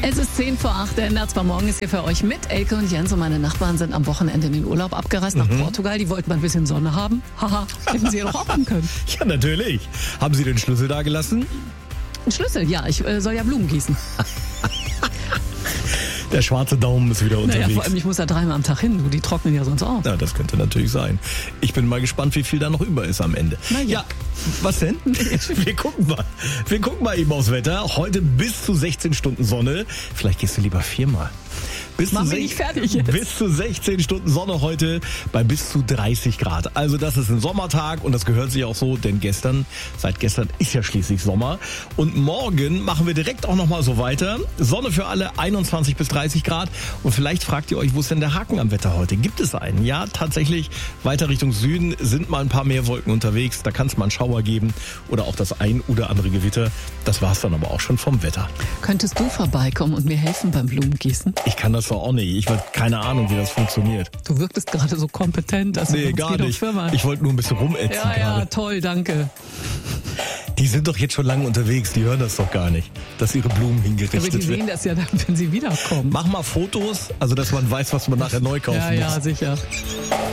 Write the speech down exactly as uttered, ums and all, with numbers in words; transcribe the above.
Es ist zehn vor acht, der Nerzbar Morgen ist hier für euch mit Elke und Jens und meine Nachbarn sind am Wochenende in den Urlaub abgereist nach mhm. Portugal. Die wollten mal ein bisschen Sonne haben. Haha, hätten sie ja doch auch haben können. Ja, natürlich. Haben Sie den Schlüssel da gelassen? Ein Schlüssel, ja. Ich äh, soll ja Blumen gießen. Der schwarze Daumen ist wieder unterwegs. Naja, vor allem, ich muss da dreimal am Tag hin. Du, die trocknen ja sonst auch. Ja, das könnte natürlich sein. Ich bin mal gespannt, wie viel da noch über ist am Ende. Na ja. ja. Was denn? Wir gucken mal. Wir gucken mal eben aufs Wetter. Heute bis zu sechzehn Stunden Sonne. Vielleicht gehst du lieber viermal. Bis Mach zu, mich nicht fertig jetzt. bis zu sechzehn Stunden Sonne heute bei bis zu dreißig Grad. Also das ist ein Sommertag und das gehört sich auch so, denn gestern, seit gestern ist ja schließlich Sommer. Und morgen machen wir direkt auch nochmal so weiter. Sonne für alle, einundzwanzig bis dreißig Grad. Und vielleicht fragt ihr euch, wo ist denn der Haken am Wetter heute? Gibt es einen? Ja, tatsächlich, weiter Richtung Süden sind mal ein paar mehr Wolken unterwegs. Da kann es mal einen Schauer geben oder auch das ein oder andere Gewitter. Das war's dann aber auch schon vom Wetter. Könntest du vorbeikommen und mir helfen beim Blumengießen? Ich kann das doch auch nicht. Ich habe keine Ahnung, wie das funktioniert. Du wirktest gerade so kompetent. Also nee, gar nicht. Ich wollte nur ein bisschen rumätzen. Ja, ja, gerade. Toll, danke. Die sind doch jetzt schon lange unterwegs. Die hören das doch gar nicht, dass ihre Blumen hingerichtet werden. Aber die sehen das ja dann, wenn sie wiederkommen. Mach mal Fotos, also dass man weiß, was man nachher neu kaufen ja, muss. Ja, ja, sicher.